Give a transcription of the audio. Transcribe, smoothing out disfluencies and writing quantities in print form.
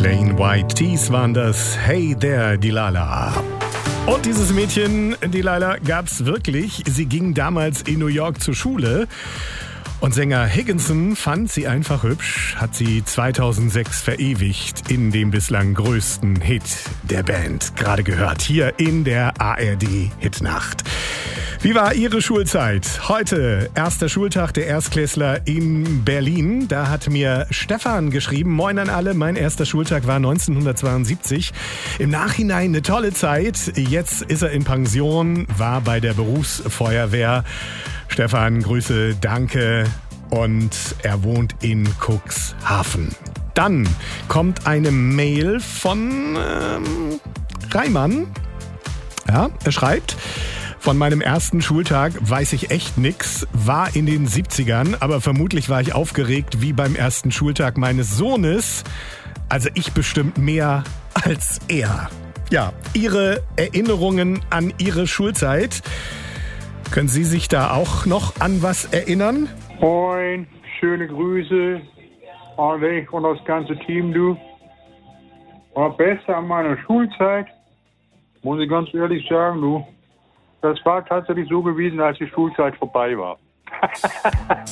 Plain White Tees waren das. Hey there, Delilah. Und dieses Mädchen, Delilah, gab's wirklich. Sie ging damals in New York zur Schule. Und Sänger Higginson fand sie einfach hübsch, hat sie 2006 verewigt in dem bislang größten Hit der Band. Gerade gehört hier in der ARD Hitnacht. Wie war Ihre Schulzeit? Heute, erster Schultag der Erstklässler in Berlin. Da hat mir Stefan geschrieben, moin an alle, mein erster Schultag war 1972. Im Nachhinein eine tolle Zeit. Jetzt ist er in Pension, war bei der Berufsfeuerwehr. Stefan, Grüße, danke. Und er wohnt in Cuxhaven. Dann kommt eine Mail von Reimann. Ja, er schreibt: Von meinem ersten Schultag weiß ich echt nix, war in den 70ern, aber vermutlich war ich aufgeregt wie beim ersten Schultag meines Sohnes. Also ich bestimmt mehr als er. Ja, Ihre Erinnerungen an Ihre Schulzeit. Können Sie sich da auch noch an was erinnern? Moin, schöne Grüße an dich und das ganze Team, du. War besser an meiner Schulzeit, muss ich ganz ehrlich sagen, du. Das war tatsächlich so gewesen, als die Schulzeit vorbei war.